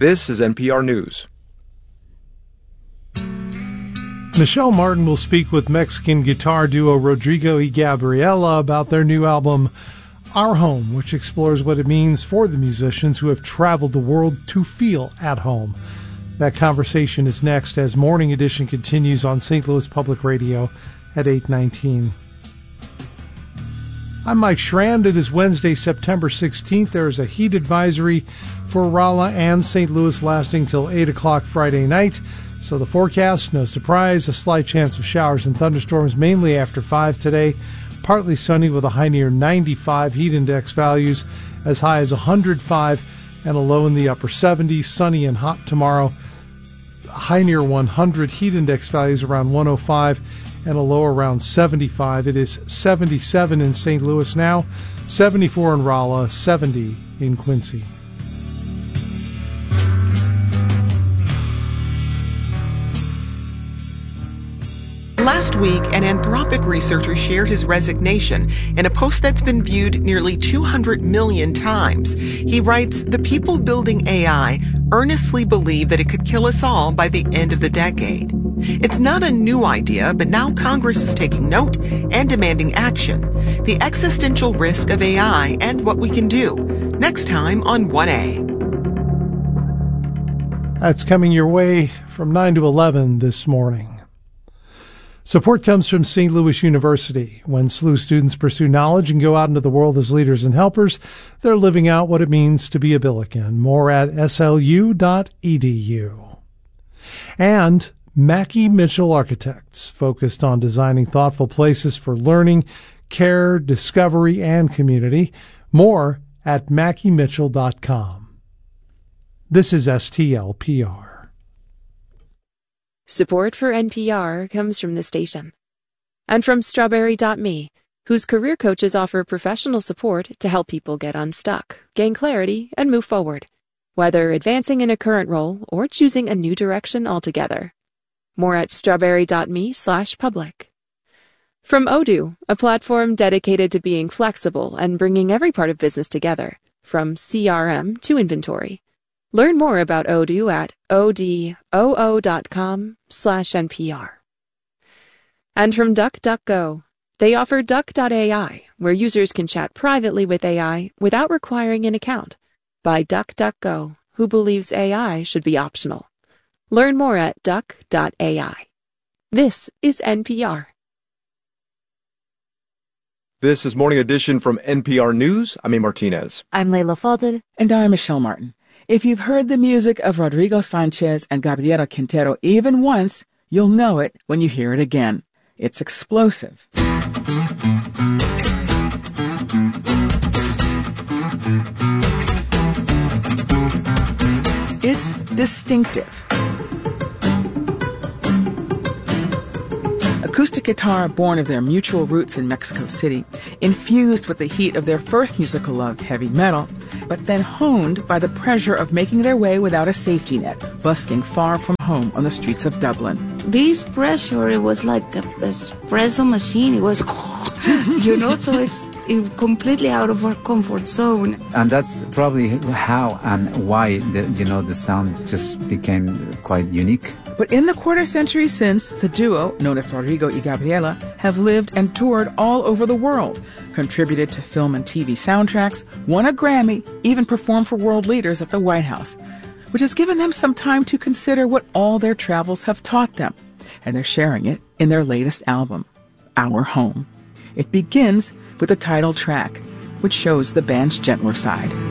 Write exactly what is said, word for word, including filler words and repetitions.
This is N P R News. Michelle Martin will speak with Mexican guitar duo Rodrigo y Gabriela about their new album, Our Home, which explores what it means for the musicians who have traveled the world to feel at home. That conversation is next as Morning Edition continues on Saint Louis Public Radio at eight nineteen. I'm Mike Schrand. It is Wednesday, September sixteenth. There is a heat advisory for Rolla and Saint Louis lasting till eight o'clock Friday night. So the forecast, no surprise, a slight chance of showers and thunderstorms mainly after five today. Partly sunny with a high near ninety-five, heat index values as high as one hundred five and a low in the upper seventies. Sunny and hot tomorrow, high near one hundred, heat index values around one oh five and a low around seventy-five. It is seventy-seven in Saint Louis now, seventy-four in Rolla, seventy in Quincy. Last week, an Anthropic researcher shared his resignation in a post that's been viewed nearly two hundred million times. He writes, "The people building A I earnestly believe that it could kill us all by the end of the decade." It's not a new idea, but now Congress is taking note and demanding action. The existential risk of A I and what we can do. Next time on one A. That's coming your way from nine to eleven this morning. Support comes from Saint Louis University. When S L U students pursue knowledge and go out into the world as leaders and helpers, they're living out what it means to be a Billiken. More at S L U dot E D U. And Mackey Mitchell Architects, focused on designing thoughtful places for learning, care, discovery, and community. More at Mackey Mitchell dot com. This is S T L P R. Support for N P R comes from the station. And from Strawberry dot me, whose career coaches offer professional support to help people get unstuck, gain clarity, and move forward, whether advancing in a current role or choosing a new direction altogether. More at Strawberry dot me slash public. From Odoo, a platform dedicated to being flexible and bringing every part of business together, from C R M to inventory. Learn more about Odoo at odoo dot com slash N P R. And from DuckDuckGo, they offer Duck dot A I, where users can chat privately with A I without requiring an account, by DuckDuckGo, who believes A I should be optional. Learn more at Duck dot A I. This is N P R. This is Morning Edition from N P R News. I'm A. Martinez. I'm Layla Fadel. And I'm Michelle Martin. If you've heard the music of Rodrigo Sanchez and Gabriela Quintero even once, you'll know it when you hear it again. It's explosive. It's distinctive. Acoustic guitar born of their mutual roots in Mexico City, infused with the heat of their first musical love, heavy metal, but then honed by the pressure of making their way without a safety net, busking far from home on the streets of Dublin. This pressure, it was like a espresso machine. It was, you know, so it's it completely out of our comfort zone. And that's probably how and why, the, you know, the sound just became quite unique. But in the quarter century since, the duo, known as Rodrigo y Gabriela, have lived and toured all over the world, contributed to film and T V soundtracks, won a Grammy, even performed for world leaders at the White House, which has given them some time to consider what all their travels have taught them. And they're sharing it in their latest album, Our Home. It begins with the title track, which shows the band's gentler side.